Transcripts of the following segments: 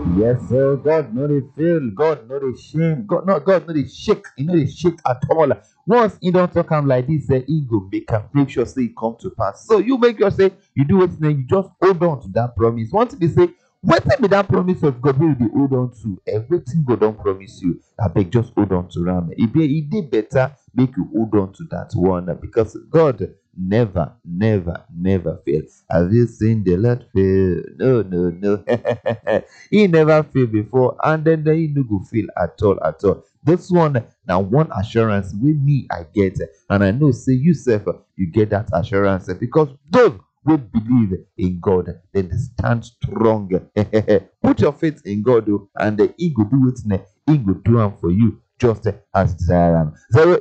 Yes, sir. God know they fail. God know they shame. God know they shake. You know they shake at all. Once you don't talk him like this, he go make sure say it come to pass. So you make sure say you do it, then you just hold on to that promise. Once they say, what be that promise of God will be hold on to? Everything God don't promise you. I beg just hold on to Ram. It did better make you hold on to that one because God never fail. Have you seen the Lord fail? No. He never fail before, and then he no go fail at all. This one now one assurance with me I get, and I know say you self you get that assurance because those who believe in God, then they stand strong. Put your faith in God, and He go do it. He go do am for you just as desire am.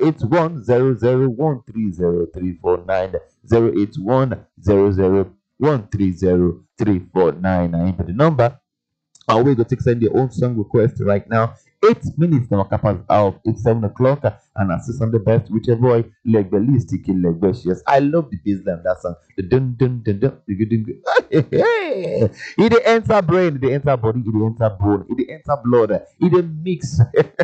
08100130349 08100130349. I enter the number. And we're going to send your own song request right now. 8 minutes now, capas out. It's 7 o'clock, and assist on the best, whichever boy, leg the least, sticky leg best. Yes, I love the bass line that song. The dun dun dun dun. It dey enter brain, it dey enter body, it dey enter bone, it dey enter blood, it dey mix.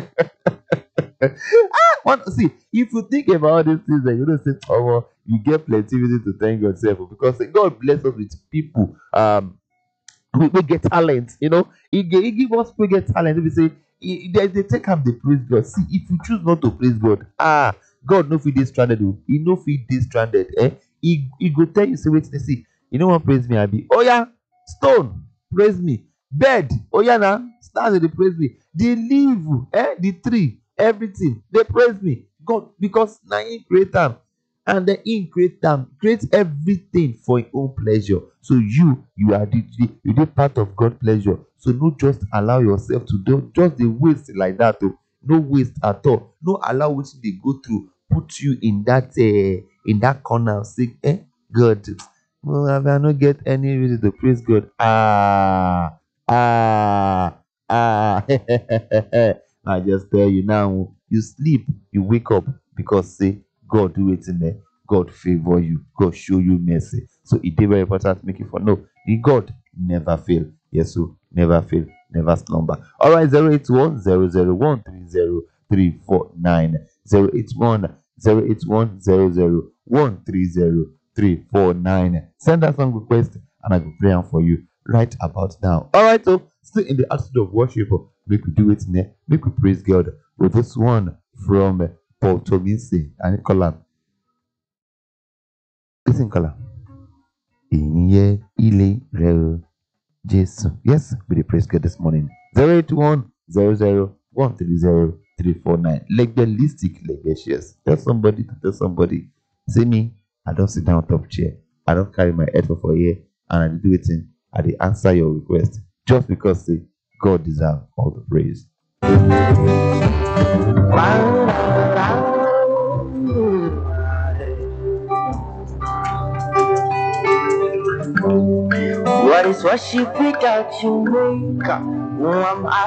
See, if you think about all these things, you don't say, oh, well, you get plenty reason to thank yourself because God bless us with people. We get talent, he give us we get talent. If you say they take him the praise God. See, if you choose not to praise God, God no fit dey stranded. He no fit dey stranded. He go tell you say wait, see, you know what praise me, Abi? Oh yeah, stone, praise me. Bed, oh yeah, now stars they praise me. The leaf, the tree, everything they praise me. God, because now He create them. And then He create them, create everything for His own pleasure. So you are the part of God's pleasure. So no just allow yourself to do just the waste like that. No waste at all. No allow what they go through put you in that corner. Say, God, well, I not get any reason to praise God. I just tell you now, you sleep, you wake up because say God do it in there. God favor you. God show you mercy. So it is very important to make it for no. The God never fail. Yes, so never fail, never slumber. All right, 081 001 30349 081 081 Send that song request and I will play them for you right about now. All right, so still in the attitude of worship, make we do it in there. Make we praise God with this one from Paul Tominsi and Nicola. Listen, Kala. Inye ile reo Jesus. Yes, we dey praise God this morning. 081 00130 Legalistic, legacious. Tell somebody to tell somebody. See me, I don't sit down on top chair. I don't carry my head for a year, and I do it in. I dey answer your request just because say God deserves all the praise. What is worship without you, maker? No, I'm